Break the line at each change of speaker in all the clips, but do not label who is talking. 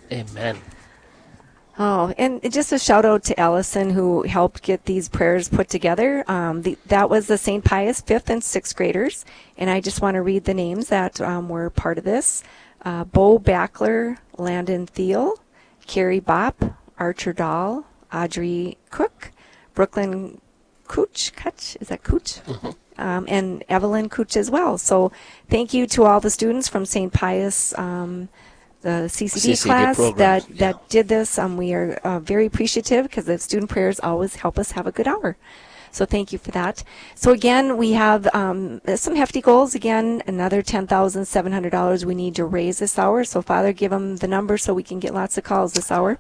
Amen.
Oh, and just a shout out to Allison who helped get these prayers put together. That was the St. Pius 5th and 6th graders, and I just want to read the names that were part of this. Bo Backler, Landon Thiel, Carrie Bopp, Archer Dahl, Audrey Cook, Brooklyn Cooch, is that Cooch?
Mm-hmm.
And Evelyn Cooch as well. So thank you to all the students from St. Pius, the CCD class that did this. We are very appreciative because the student prayers always help us have a good hour. So thank you for that. So again, we have some hefty goals. Again, another $10,700 we need to raise this hour. So Father, give them the number so we can get lots of calls this hour.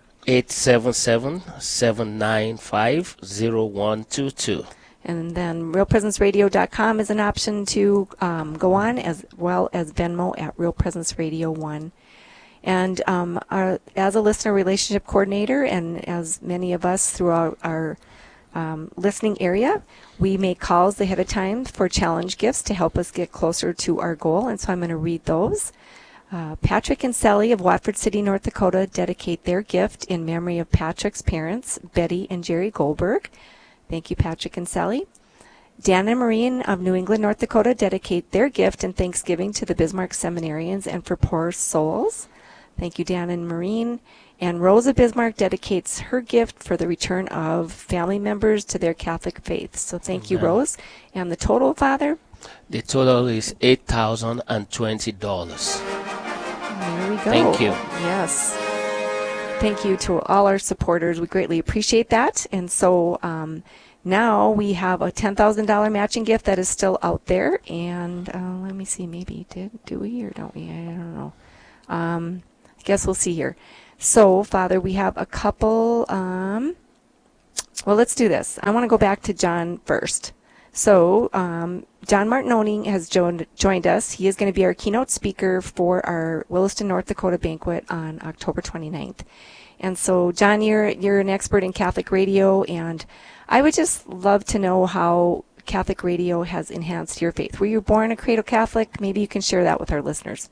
877-795-0122.
And then realpresenceradio.com is an option to go on, as well as Venmo at Real Presence Radio 1. And as a listener relationship coordinator, and as many of us throughout our listening area, we make calls ahead of time for challenge gifts to help us get closer to our goal. And so I'm going to read those. Patrick and Sally of Watford City, North Dakota, dedicate their gift in memory of Patrick's parents, Betty and Jerry Goldberg. Thank you, Patrick and Sally. Dan and Maureen of New England, North Dakota, dedicate their gift in thanksgiving to the Bismarck Seminarians and for poor souls. Thank you, Dan and Maureen. And Rose of Bismarck dedicates her gift for the return of family members to their Catholic faith. So thank you, Rose. And the total, Father?
The total is $8,020.
There we go.
Thank you.
Yes. Thank you to all our supporters. We greatly appreciate that. And so now we have a $10,000 matching gift that is still out there. And let me see, maybe do we or don't we? I don't know. I guess we'll see here. So, Father, we have a couple. Well, let's do this. I want to go back to John first. So, John Martinoni has joined us. He is going to be our keynote speaker for our Williston, North Dakota banquet on October 29th. And so, John, you're an expert in Catholic radio, and I would just love to know how Catholic radio has enhanced your faith. Were you born a cradle Catholic? Maybe you can share that with our listeners.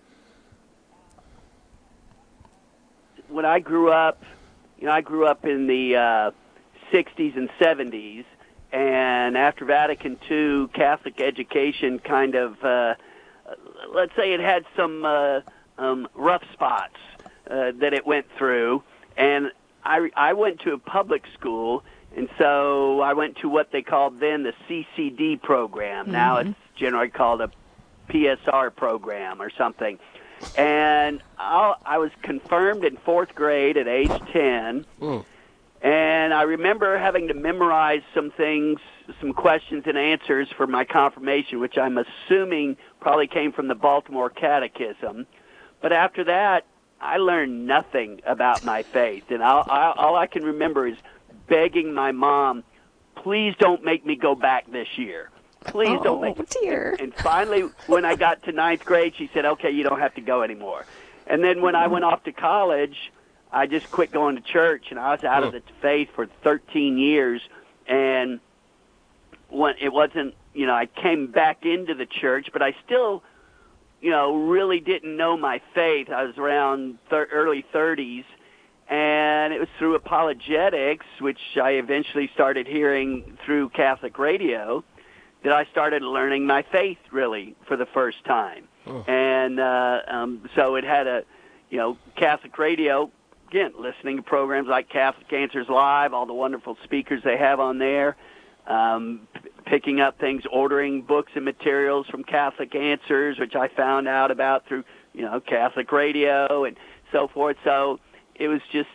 When I grew up, I grew up in the 60s and 70s, and after Vatican II, Catholic education kind of, let's say it had some rough spots that it went through, and I went to a public school, and so I went to what they called then the CCD program. Mm-hmm. Now it's generally called a PSR program or something. And I was confirmed in 4th grade at age 10, and I remember having to memorize some things, some questions and answers for my confirmation, which I'm assuming probably came from the Baltimore Catechism. But after that, I learned nothing about my faith, and all I can remember is begging my mom, please don't make me go back this year. Please don't make it.
Dear.
And finally, when I got to 9th grade, she said, okay, you don't have to go anymore. And then when I went off to college, I just quit going to church, and I was out of the faith for 13 years. And when it wasn't, I came back into the church, but I still, really didn't know my faith. I was around early 30s, and it was through apologetics, which I eventually started hearing through Catholic radio, that I started learning my faith, really, for the first time. Oh. And so it had Catholic radio, again, listening to programs like Catholic Answers Live, all the wonderful speakers they have on there, picking up things, ordering books and materials from Catholic Answers, which I found out about through, Catholic radio and so forth. So it was just,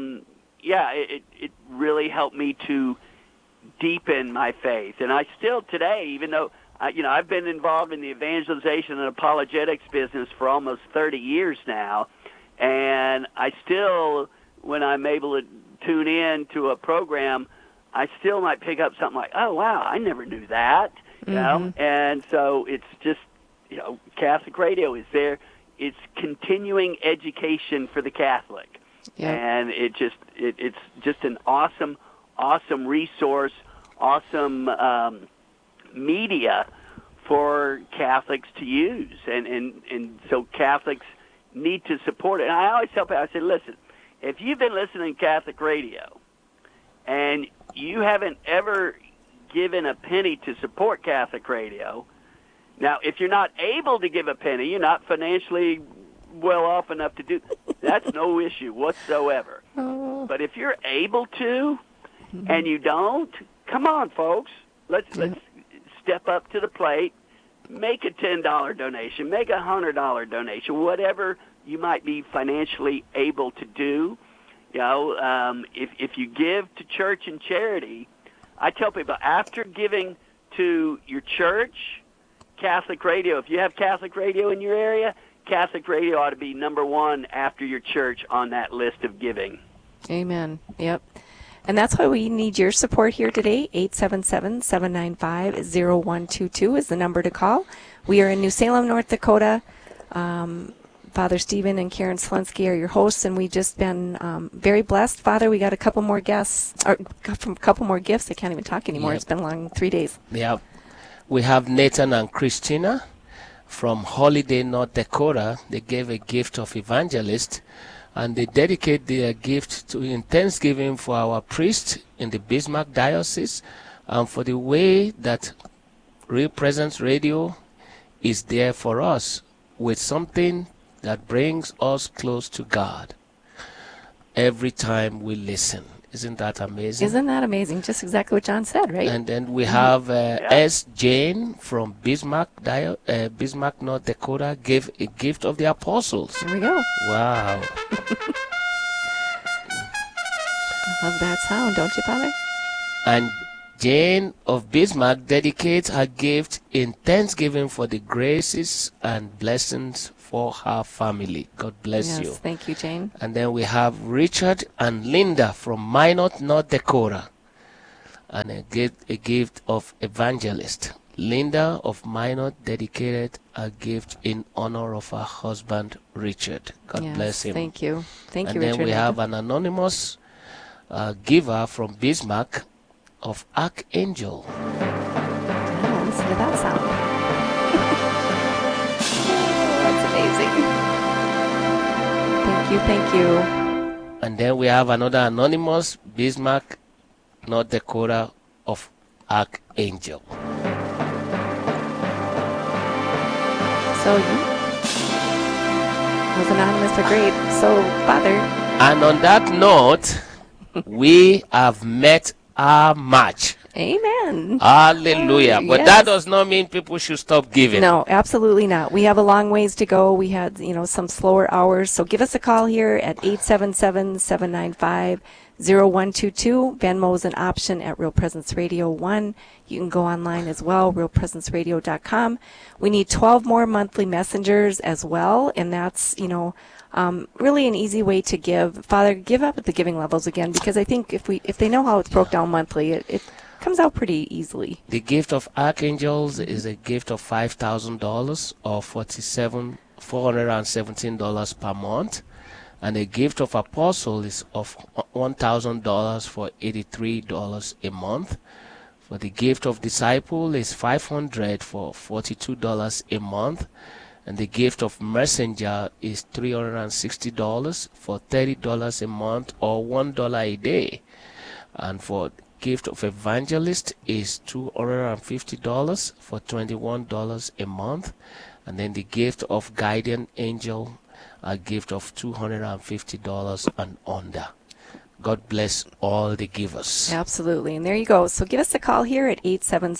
it really helped me to deepen my faith. And I still today, even though I've been involved in the evangelization and apologetics business for almost 30 years now, and I still, when I'm able to tune in to a program, I still might pick up something like, oh wow, I never knew that, you know. And so it's just, Catholic radio is there. It's continuing education for the Catholic. Yep. And it's just an awesome resource, awesome media for Catholics to use. And so Catholics, need to support it. And I always tell people, I say, listen, if you've been listening to Catholic radio and you haven't ever given a penny to support Catholic radio, now, if you're not able to give a penny, you're not financially well off enough to do, that's no issue whatsoever. But if you're able to and you don't, come on, folks. Let's step up to the plate. Make a $10 donation. Make a $100 donation. Whatever you might be financially able to do. You know, if you give to church and charity, I tell people after giving to your church, Catholic radio, if you have Catholic radio in your area, Catholic radio ought to be number one after your church on that list of giving.
Amen. Yep. And that's why we need your support here today. 877-795-0122 is the number to call. We are in New Salem, North Dakota. Father Stephen and Karen Slensky are your hosts, and we've just been very blessed. Father, we got a couple more guests, or a couple more gifts. I can't even talk anymore. Yep. It's been a long 3 days.
Yeah. We have Nathan and Christina from Holiday, North Dakota. They gave a gift of evangelist, and they dedicate their gift in thanksgiving for our priest in the Bismarck Diocese and for the way that Real Presence Radio is there for us with something that brings us close to God every time we listen. Isn't that amazing?
Isn't that amazing? Just exactly what John said, right?
And then we have S. Jane from Bismarck, North Dakota, gave a gift of the apostles.
There we go.
Wow.
I love that sound, don't you, Father?
And Jane of Bismarck dedicates her gift in thanksgiving for the graces and blessings for her family. God bless you.
Yes, thank you, Jane.
And then we have Richard and Linda from Minot, North Dakota, and a gift of evangelist. Linda of Minot dedicated a gift in honor of her husband, Richard. God bless him.
Thank you. Thank you,
Richard. And then we have an anonymous giver from Bismarck of Archangel.
Oh, listen to that sound. Thank you.
And then we have another anonymous, Bismarck, North Dakota, of Archangel.
So those anonymous are great. So, Father.
And on that note, we have met our match.
Amen.
Hallelujah. But that does not mean people should stop giving.
No, absolutely not. We have a long ways to go. We had, some slower hours. So give us a call here at 877-795-0122. Venmo is an option at Real Presence Radio 1. You can go online as well, realpresenceradio.com. We need 12 more monthly messengers as well, and that's, really an easy way to give. Father, give up at the giving levels again, because I think if they know how it's broke down monthly, it comes out pretty easily.
The gift of archangels is a gift of $5,000 or $417 per month, and a gift of apostle is of $1,000 for $83 a month. For the gift of disciple is $500 for $42 a month. And the gift of messenger is $360 for $30 a month or $1 a day. And for gift of evangelist is $250 for $21 a month. And then the gift of guardian angel, a gift of $250 and under. God bless all the givers.
Absolutely. And there you go. So give us a call here at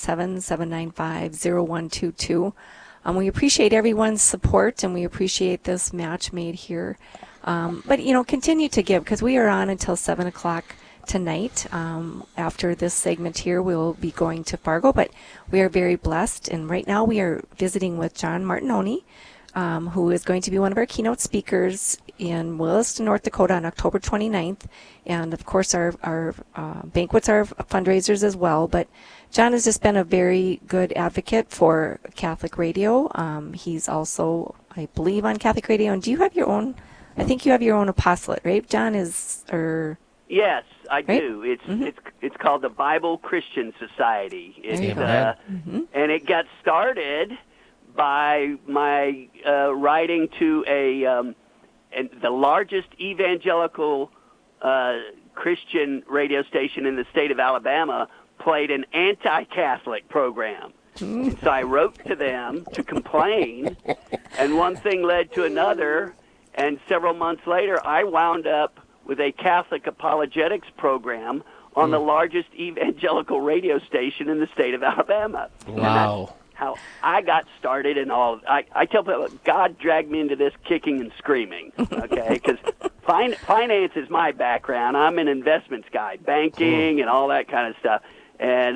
877-795-0122. We appreciate everyone's support, and we appreciate this match made here. But, continue to give, because we are on until 7 o'clock tonight. After this segment here, we'll be going to Fargo, but we are very blessed. And right now we are visiting with John Martinoni, who is going to be one of our keynote speakers in Williston, North Dakota on October 29th. And, of course, our banquets are fundraisers as well. But John has just been a very good advocate for Catholic radio. He's also, I believe, on Catholic radio. And do you have your own? I think you have your own apostolate, right? John is,
Yes, I
right?
do. It's called the Bible Christian Society. And it got started by my writing to a and the largest evangelical Christian radio station in the state of Alabama played an anti-Catholic program. And so I wrote to them to complain, and one thing led to another, and several months later I wound up with a Catholic apologetics program on the largest evangelical radio station in the state of Alabama.
Wow.
And that's how I got started in all. I tell people, God dragged me into this kicking and screaming, okay, because finance is my background. I'm an investments guy, banking and all that kind of stuff. And,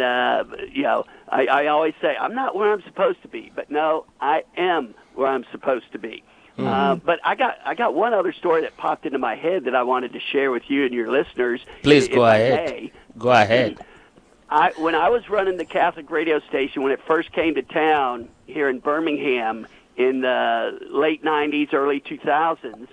I always say, I'm not where I'm supposed to be, but no, I am where I'm supposed to be. But I got one other story that popped into my head that I wanted to share with you and your listeners.
Please go ahead. Go ahead.
When I was running the Catholic radio station, when it first came to town here in Birmingham in the late 90s, early 2000s,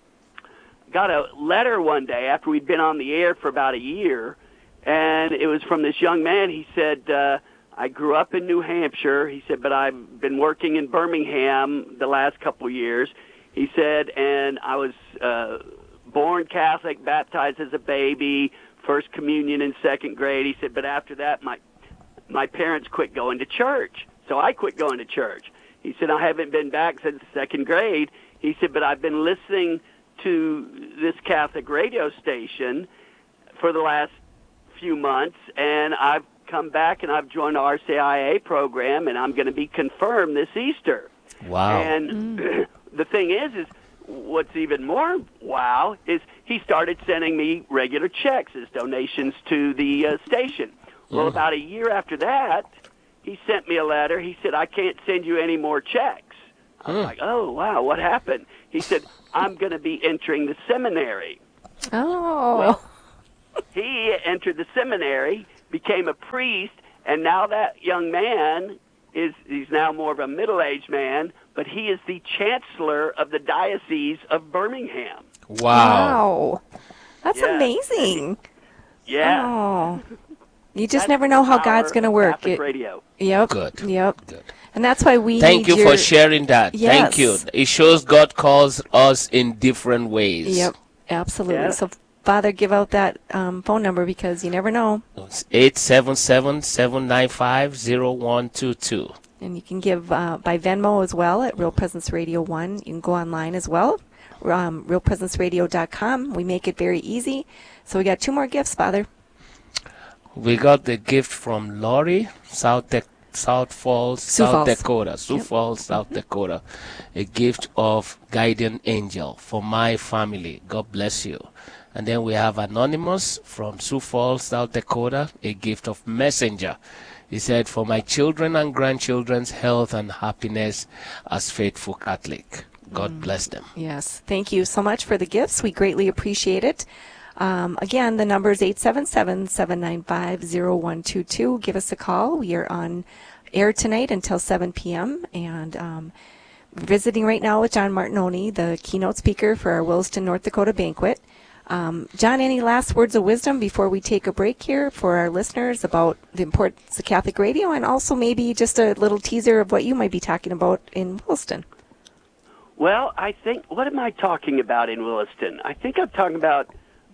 got a letter one day after we'd been on the air for about a year, and it was from this young man. He said, I grew up in New Hampshire. He said, but I've been working in Birmingham the last couple of years. He said, and I was born Catholic, baptized as a baby, first communion in second grade. He said, but after that, my parents quit going to church, so I quit going to church. He said, I haven't been back since second grade. He said, but I've been listening to this Catholic radio station for the last few months, and I've come back and I've joined the RCIA program, and I'm going to be confirmed this Easter.
Wow.
And the thing is what's even more wow is he started sending me regular checks as donations to the station. Well, about a year after that, he sent me a letter. He said, I can't send you any more checks. I was like, oh, wow, what happened? He said, I'm going to be entering the seminary.
Oh.
Well, he entered the seminary, became a priest, and now that young man he's now more of a middle-aged man, but he is the chancellor of the Diocese of Birmingham.
Wow.
That's amazing.
Yeah.
Oh. You just never know how God's going to work.
Catholic radio.
Yep.
Good.
Yep.
Good.
And that's why we
Thank
need
you for sharing that.
Yes.
Thank you. It shows God calls us in different ways.
Yep. Absolutely.
Yeah.
So, Father, give out that phone number because you never know.
It's 877-795-0122.
And you can give by Venmo as well at Real Presence Radio 1. You can go online as well, realpresenceradio.com. We make it very easy. So we got two more gifts, Father.
We got the gift from Lori, Sioux Falls, South Dakota. Sioux Falls, South Dakota. A gift of guardian angel for my family. God bless you. And then we have Anonymous from Sioux Falls, South Dakota, a gift of messenger. He said, for my children and grandchildren's health and happiness as faithful Catholic. God bless them.
Yes. Thank you so much for the gifts. We greatly appreciate it. Again, the number is 877-795-0122. Give us a call. We are on air tonight until 7 p.m. And visiting right now with John Martinoni, the keynote speaker for our Williston, North Dakota banquet. John, any last words of wisdom before we take a break here for our listeners about the importance of Catholic radio, and also maybe just a little teaser of what you might be talking about in Williston?
Well, I think, what am I talking about in Williston? I think I'm talking about,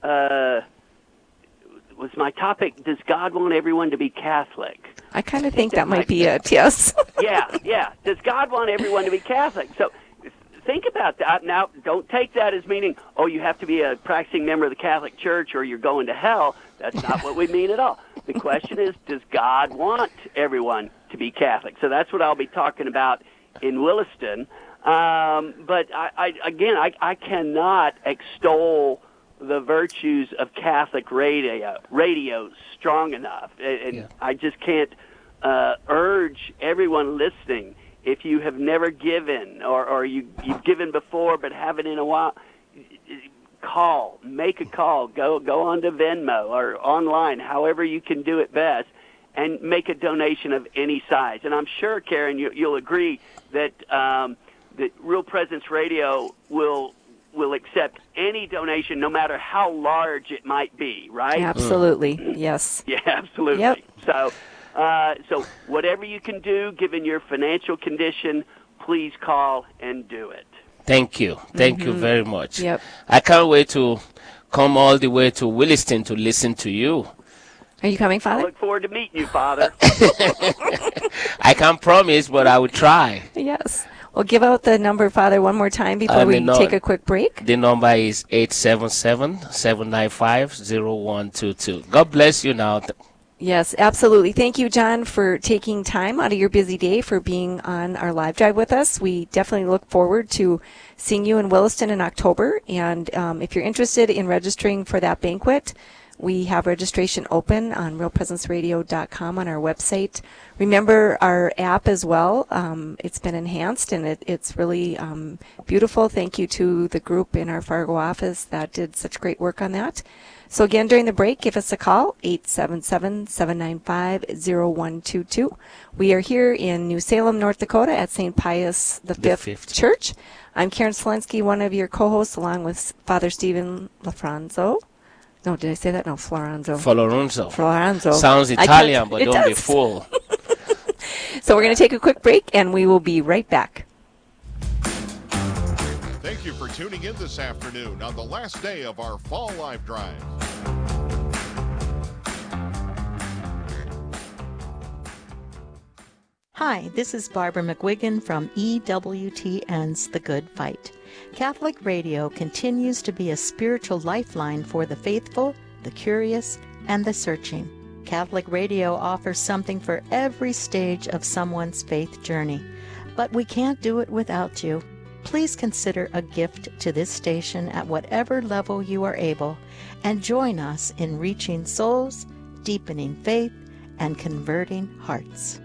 was my topic, does God want everyone to be Catholic?
I kind of think that might be it, yes.
Yeah. Does God want everyone to be Catholic? So think about that. Now, don't take that as meaning, oh, you have to be a practicing member of the Catholic Church or you're going to hell. That's not what we mean at all. The question is, does God want everyone to be Catholic? So that's what I'll be talking about in Williston. But I cannot extol the virtues of Catholic radio strong enough. And I just can't urge everyone listening, if you have never given or you've given before but haven't in a while, make a call, go on to Venmo or online, however you can do it best, and make a donation of any size. And I'm sure, Karen, you'll agree that that Real Presence Radio will accept any donation, no matter how large it might be, right?
Absolutely, yes.
Yeah, absolutely.
Yep.
So whatever you can do, given your financial condition, please call and do it.
Thank you. Thank you very much.
Yep.
I can't wait to come all the way to Williston to listen to you.
Are you coming,
I
Father?
look forward to meeting you, Father.
I can't promise, but I will try.
Yes. Well, give out the number, Father, one more time before we take a quick break.
The number is 877-795-0122. God bless you now.
Yes, absolutely. Thank you, John, for taking time out of your busy day for being on our live drive with us. We definitely look forward to seeing you in Williston in October. And if you're interested in registering for that banquet, we have registration open on realpresenceradio.com on our website. Remember our app as well. It's been enhanced, and it's really beautiful. Thank you to the group in our Fargo office that did such great work on that. So again, during the break, give us a call, 877-795-0122. We are here in New Salem, North Dakota at St. Pius V Church. I'm Karen Selensky, one of your co-hosts, along with Father Stephen LaFranzo. No, did I say that? No, Florenzo. Florenzo.
Sounds Italian, but don't be fooled.
So we're going to take a quick break, and we will be right back.
Thank you for tuning in this afternoon on the last day of our Fall Live Drive.
Hi, this is Barbara McGuigan from EWTN's The Good Fight. Catholic radio continues to be a spiritual lifeline for the faithful, the curious, and the searching. Catholic radio offers something for every stage of someone's faith journey. But we can't do it without you. Please consider a gift to this station at whatever level you are able, and join us in reaching souls, deepening faith, and converting hearts.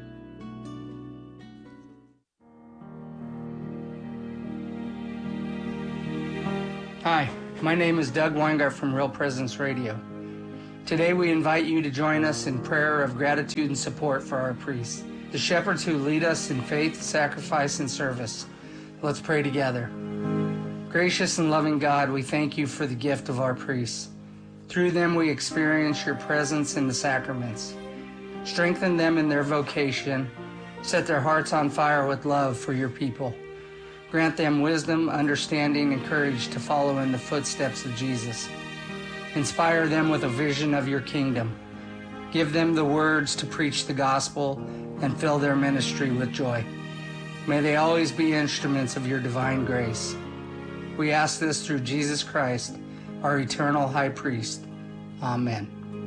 Hi, my name is Doug Weingart from Real Presence Radio. Today we invite you to join us in prayer of gratitude and support for our priests, the shepherds who lead us in faith, sacrifice, and service. Let's pray together. Gracious and loving God, we thank you for the gift of our priests. Through them we experience your presence in the sacraments. Strengthen them in their vocation. Set their hearts on fire with love for your people. Grant them wisdom, understanding, and courage to follow in the footsteps of Jesus. Inspire them with a vision of your kingdom. Give them the words to preach the gospel and fill their ministry with joy. May they always be instruments of your divine grace. We ask this through Jesus Christ, our eternal high priest. Amen.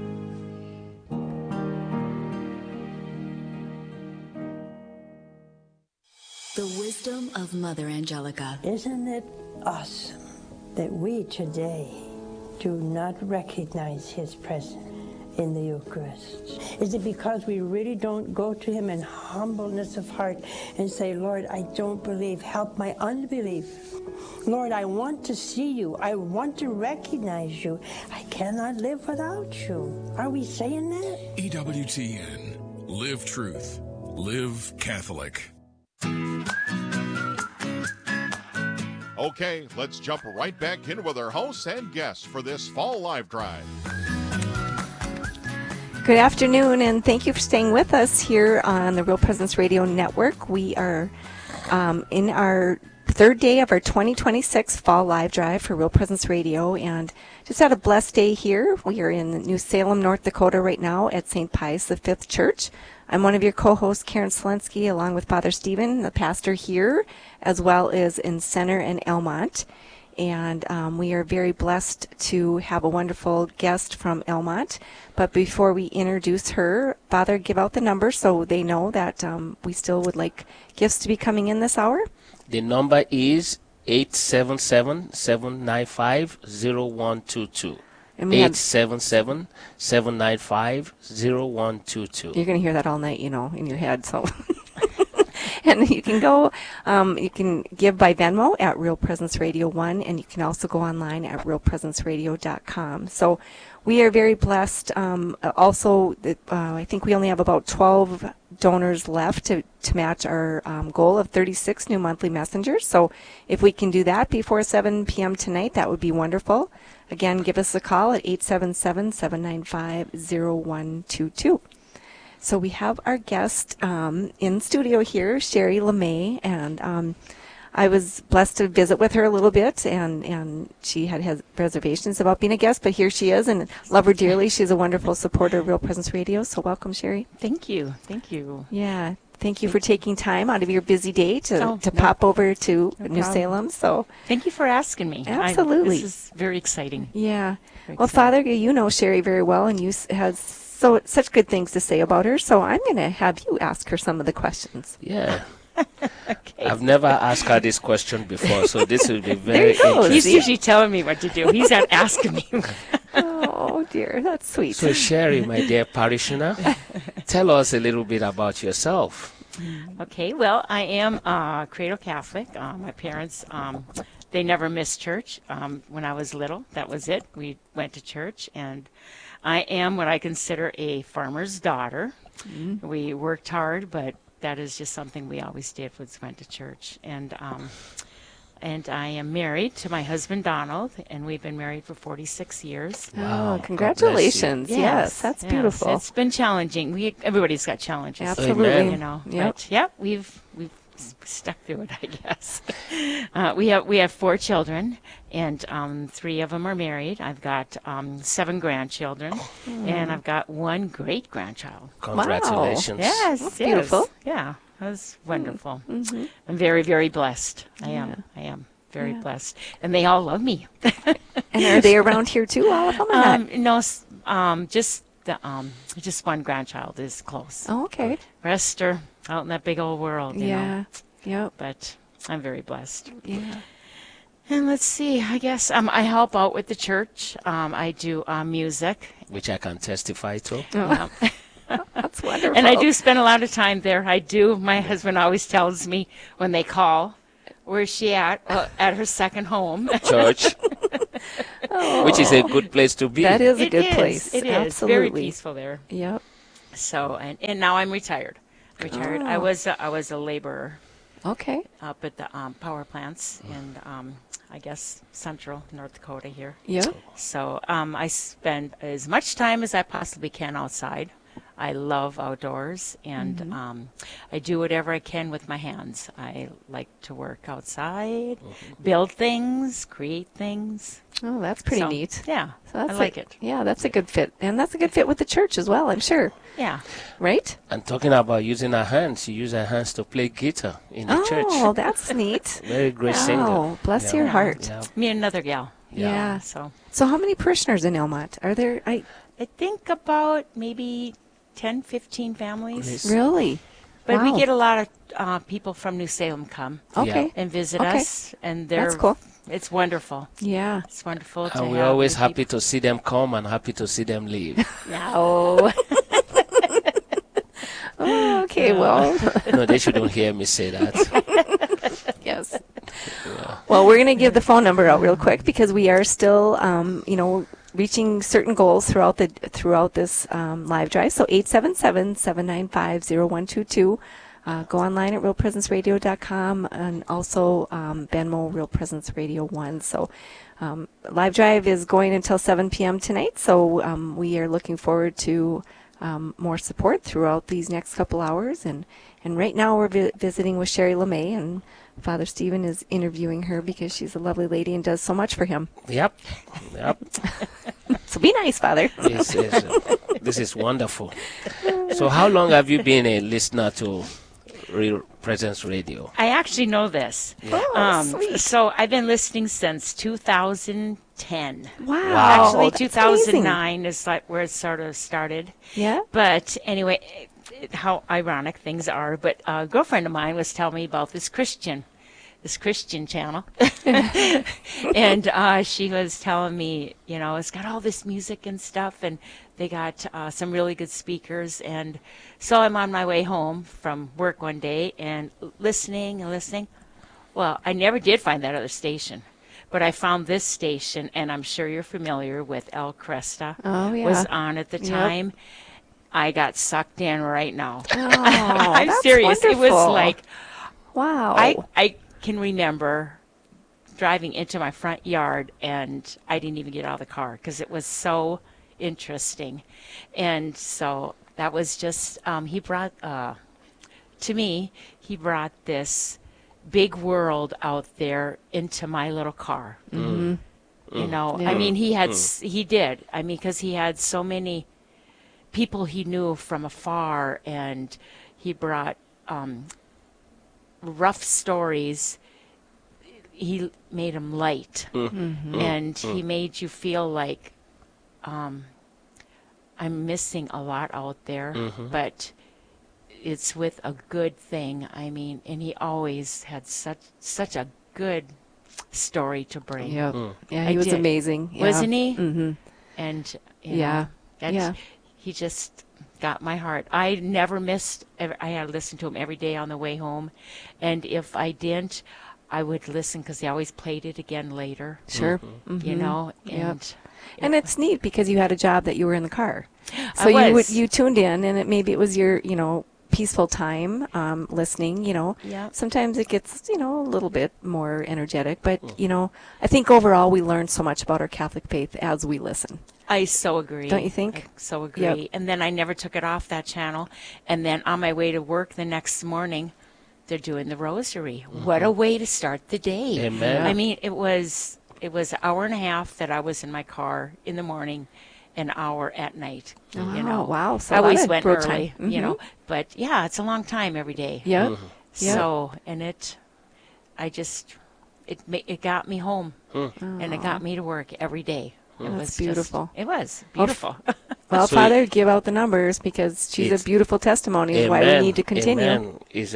The wisdom of Mother Angelica.
Isn't it awesome that we today do not recognize his presence in the Eucharist? Is it because we really don't go to him in humbleness of heart and say, Lord, I don't believe, help my unbelief. Lord, I want to see you. I want to recognize you. I cannot live without you. Are we saying that?
EWTN. Live truth. Live Catholic.
Okay, let's jump right back in with our hosts and guests for this Fall Live Drive.
Good afternoon, and thank you for staying with us here on the Real Presence Radio Network. We are in our third day of our 2026 Fall Live Drive for Real Presence Radio, and just had a blessed day here. We are in New Salem, North Dakota right now at St. Pius V Church. I'm one of your co-hosts, Karen Selensky, along with Father Stephen, the pastor here, as well as in Center and Elmont. And we are very blessed to have a wonderful guest from Elmont. But before we introduce her, Father, give out the number so they know that we still would like gifts to be coming in this hour.
The number is 877-795-0122. 877-795-0122.
You're going to hear that all night, in your head. So, and you can go, you can give by Venmo at Real Presence Radio 1, and you can also go online at realpresenceradio.com. So we are very blessed. Also, I think we only have about 12 donors left to match our goal of 36 new monthly messengers. So if we can do that before 7 p.m. tonight, that would be wonderful. Again, give us a call at 877-795-0122. So we have our guest in studio here, Sherry LeMay, and I was blessed to visit with her a little bit, and she had reservations about being a guest, but here she is, and love her dearly. She's a wonderful supporter of Real Presence Radio, so welcome, Sherry.
Thank you. Thank you.
Yeah. Thank you for taking time out of your busy day to pop over to New Salem. So
thank you for asking me.
Absolutely.
This is very exciting.
Yeah.
Very
well,
exciting.
Father, you know Sherry very well, and you have such good things to say about her, so I'm going to have you ask her some of the questions.
Yeah.
Okay.
I've never asked her this question before, so this will be very
you go.
interesting.
He's usually telling me what to do. He's not asking me.
Oh, dear. That's sweet.
So, Sherry, my dear parishioner, tell us a little bit about yourself.
Okay, well, I am cradle Catholic. My parents, they never missed church. When I was little, that was it. We went to church, and I am what I consider a farmer's daughter. Mm-hmm. We worked hard, but that is just something we always did, was went to church. And I am married to my husband, Donald, and we've been married for 46 years.
Wow, congratulations. Yes, that's beautiful.
It's been challenging. Everybody's got challenges.
Absolutely.
Amen.
You know,
Yep.
but yeah, we've stuck through it, I guess. We have 4 children, and 3 of them are married. I've got 7 grandchildren, and I've got 1 great grandchild.
Congratulations.
Yes,
That's beautiful.
Yeah, that was wonderful.
Mm-hmm.
I'm very, very blessed. I am very blessed, and they all love me.
And are they around here too, all of them? Or not?
No, just 1 grandchild is close.
Oh, okay.
Rest are out in that big old world. You know.
Yep.
But I'm very blessed.
Yeah.
And let's see, I guess I help out with the church. I do music.
Which I can testify to.
Oh. That's wonderful.
And I do spend a lot of time there. I do. My husband always tells me when they call, where's she at? At her second home.
Church. Which is a good place to be.
That is a good place.
It is.
Absolutely.
Very peaceful there.
Yep.
So, and now I'm retired.
Oh.
I was a laborer.
Okay.
Up at the power plants in, I guess, central North Dakota here.
Yep.
So I spend as much time as I possibly can outside. I love outdoors, and I do whatever I can with my hands. I like to work outside, build things, create things.
Oh, that's pretty neat.
Yeah,
So that's
I like it.
Yeah, that's a good fit. And that's a good fit with the church as well, I'm sure.
Yeah.
Right?
And talking about using our hands, you use our hands to play guitar in the church.
Oh, that's neat.
Very great singer.
Oh, bless
Yeah.
your heart.
Yeah.
Me and another gal.
Yeah.
So
So how many parishioners in Elmont? Are there?
I think about maybe 10, 15 families.
Really?
But
Wow.
we get a lot of people from New Salem come
Okay.
and visit
Okay.
us, and they're
That's cool.
It's wonderful.
Yeah.
It's wonderful to
And we're
have
always
the
happy to see them come and happy to see them leave.
No.
Oh, okay, well.
No, they shouldn't hear me say that.
Yes. Well, we're going to give the phone number out real quick because we are still, reaching certain goals throughout this live drive. So 877-795-0122. Go online at realpresenceradio.com and also Venmo Real Presence Radio 1. So live drive is going until 7 p.m. tonight. So we are looking forward to more support throughout these next couple hours. And right now we're visiting with Sherry LeMay, and Father Stephen is interviewing her because she's a lovely lady and does so much for him.
Yep.
So be nice, Father.
This is wonderful. So how long have you been a listener to Real Presence Radio?
I actually know this.
Yeah.
Oh, sweet.
So I've been listening since 2010.
Wow.
Actually,
that's
2009 is like where it sort of started.
Yeah.
But anyway, how ironic things are. But a girlfriend of mine was telling me about this Christian channel. And she was telling me, it's got all this music and stuff, and they got some really good speakers. And so I'm on my way home from work one day and listening. Well, I never did find that other station, but I found this station, and I'm sure you're familiar with El Cresta.
Oh, yeah.
Was on at the
Yep.
time. I got sucked in right now.
Oh,
I'm
that's
serious. It was
wonderful.
like,
wow.
I can remember driving into my front yard, and I didn't even get out of the car because it was so interesting. And so that was just, he brought this big world out there into my little car.
Mm-hmm.
You know,
Yeah.
I mean, he did. I mean, because he had so many people he knew from afar, and he brought rough stories. He made them light, and he made you feel like I'm missing a lot out there, but it's with a good thing. I mean, and he always had such a good story to bring.
Yeah, yeah,
I
he was
did.
amazing,
Wasn't he?
Mm-hmm.
And
Yeah, yeah.
he just got my heart. I never missed. I had to listen to him every day on the way home, and if I didn't, I would listen because he always played it again later.
Sure.
You know,
Yep. And it's neat because you had a job that you were in the car, so
I
you
was.
you tuned in, and maybe it was your peaceful time listening.
Yeah.
Sometimes it gets a little bit more energetic, but I think overall we learn so much about our Catholic faith as we listen.
I so agree.
Don't you think?
I so agree.
Yep.
And then I never took it off that channel. And then on my way to work the next morning, they're doing the rosary. What a way to start the day.
Amen.
I mean, it was an hour and a half that I was in my car in the morning, an hour at night.
Wow. So
I
a lot
always
of
went
road
early,
time.
but yeah, it's a long time every day.
Yeah.
So, and it got me home, and it got me to work every day. It
That's
was
beautiful.
It was beautiful.
Well,
So
Father, give out the numbers because she's a beautiful testimony of why we need to continue.
Amen. It's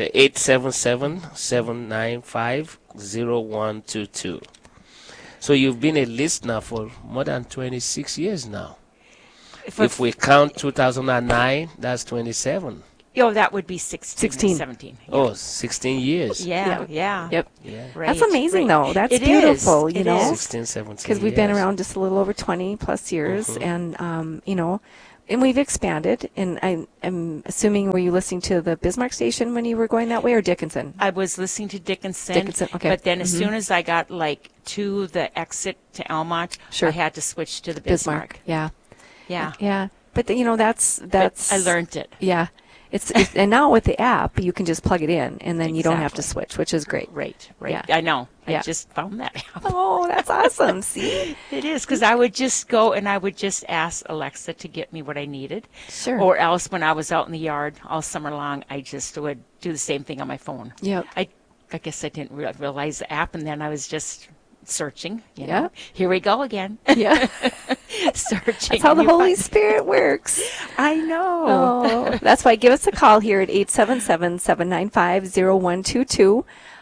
877-795-0122. So you've been a listener for more than 26 years now. If we count 2009, that's 27.
That would be 16. 17. Yeah.
Oh, 16 years.
Yeah.
Yep.
Yeah.
Right,
That's amazing,
right.
though. That's
It
beautiful,
is.
you
It
know.
is.
16, 17
Because we've been
years.
around just a little over 20 plus years, and and we've expanded. And I'm assuming, were you listening to the Bismarck station when you were going that way, or Dickinson?
I was listening to Dickinson.
Dickinson, okay.
But then as soon as I got to the exit to Elmont,
Sure.
I had to switch to the Bismarck.
Yeah.
Yeah.
Yeah. But that's
But I learned it.
Yeah. It's and now with the app you can just plug it in and then you don't have to
Exactly.
switch, which is great.
Right.
Yeah.
I know.
Yeah.
I just found that out.
Oh, that's awesome. See?
It is, because I would just go and I would just ask Alexa to get me what I needed.
Sure.
Or else when I was out in the yard all summer long, I just would do the same thing on my phone.
Yep.
I guess I didn't realize the app, and then I was just searching. You
Yeah.
know. Here we go again.
Yeah.
Searching.
That's how the
and you
Holy
find-
Spirit works.
I know.
Oh, that's why give us a call here at 877-795-0122.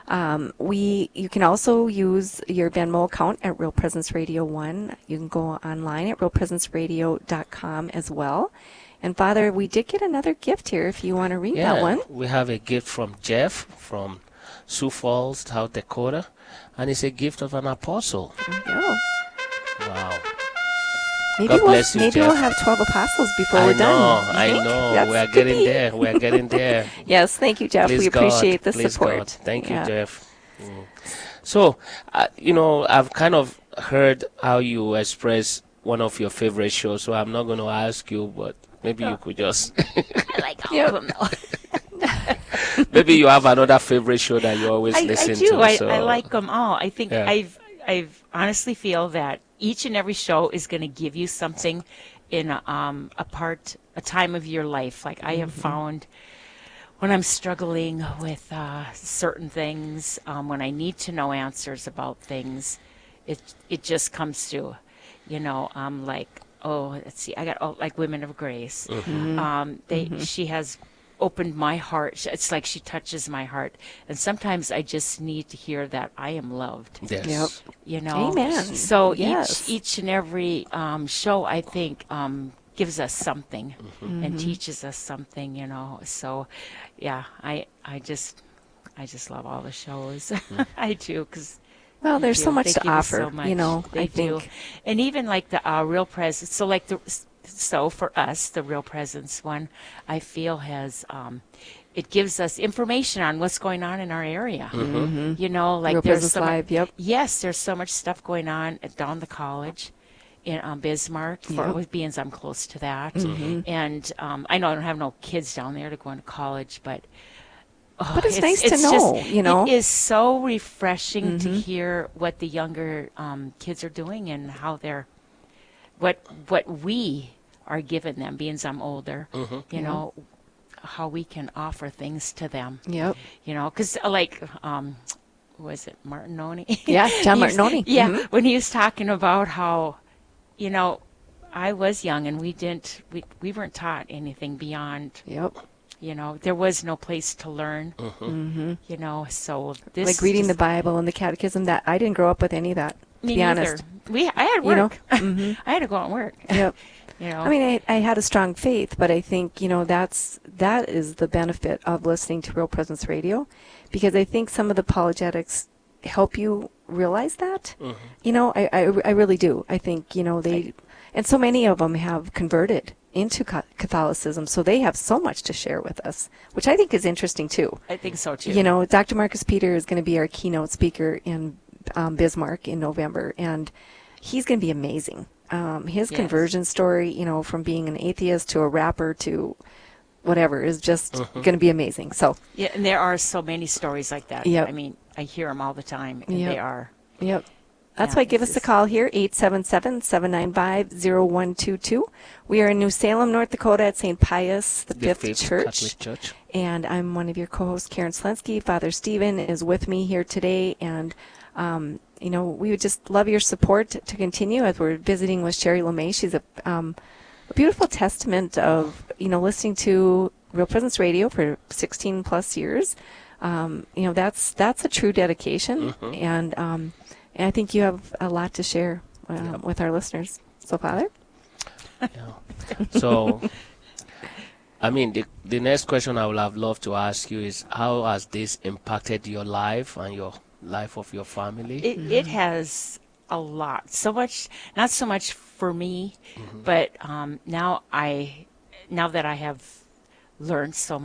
You can also use your Venmo account at Real Presence Radio 1. You can go online at realpresenceradio.com as well. And Father, we did get another gift here if you want to read that one.
We have a gift from Jeff from Sioux Falls, South Dakota, and it's a gift of an apostle.
Oh.
Wow.
Maybe
God bless you,
maybe we'll
Jeff.
have 12 apostles before
I
we're
know,
done. You
I
think?
know.
That's
We're
could
getting
be.
there. We're getting there.
Yes, thank you, Jeff.
Please
we appreciate
God.
the
Please
support.
God. Thank you,
Yeah.
Jeff. So, I've kind of heard how you express one of your favorite shows, so I'm not going to ask you, but maybe you could just...
I like all of them, though.
Maybe you have another favorite show that you always listen
I do.
to.
I like them all. I think
Yeah.
I've honestly feel that each and every show is going to give you something in a time of your life. Like I have found when I'm struggling with certain things, when I need to know answers about things, it just comes through. I'm like, oh, let's see, I got like Women of Grace. She has opened my heart. It's like she touches my heart, and sometimes I just need to hear that I am loved.
Yes.
Yep. Amen.
So
Yes.
each and every show, I think, gives us something and teaches us something. So yeah, I just love all the shows. I do, because
Well, there's so much
they
to
give you
offer,
so much. They
I
do.
think.
And even like the Real Presence. So for us, the Real Presence one, I feel has it gives us information on what's going on in our area. Like
Real
there's
Presence
so
Live, yep.
Yes, there's so much stuff going on down the college in Bismarck.
Yep.
Being I'm close to that, and I know I don't have no kids down there to go into college, but
But it's nice to know,
just,
you know.
It is so refreshing to hear what the younger kids are doing and how they're, what we are giving them, being some older, you know, how we can offer things to them.
Yep.
You know, because like, was it Martinoni?
Yeah, John Martinoni.
Yeah, when he was talking about how, you know, I was young and we weren't taught anything beyond.
Yep.
You know, there was no place to learn. You know, so this
Like reading
just,
the Bible and the catechism, that I didn't grow up with any of that, to
me
be
neither.
honest.
I had work.
You know?
I had to go out and work.
Yep.
You know,
I mean, I had a strong faith, but I think, you know, that is the benefit of listening to Real Presence Radio, because I think some of the apologetics help you realize that. You know, I really do. I think, you know, and so many of them have converted into Catholicism, so they have so much to share with us, which I think is interesting too.
I think so too.
You know, Dr. Marcus Peter is going to be our keynote speaker in Bismarck in November, and he's going to be amazing. His conversion story, you know, from being an atheist to a rapper to whatever, is just going to be amazing. So
yeah, and there are so many stories like that.
Yep.
I mean, I hear them all the time, and
Yep.
they are.
Yep. That's
Yeah,
why give
it's
us a call here, 877-795-0122. We are in New Salem, North Dakota at St. Pius the Fifth Church.
Catholic Church.
And I'm one of your co-hosts, Karen Slensky. Father Stephen is with me here today. And, you know, we would just love your support to continue as we're visiting with Sherry LeMay. She's a beautiful testament of, you know, listening to Real Presence Radio for 16 plus years. You know, that's a true dedication. And I think you have a lot to share with our listeners. So, Father?
So, I mean, the next question I would have loved to ask you is, how has this impacted your life and your life of your family?
It has a lot. So much, not so much for me, but now that I have learned so much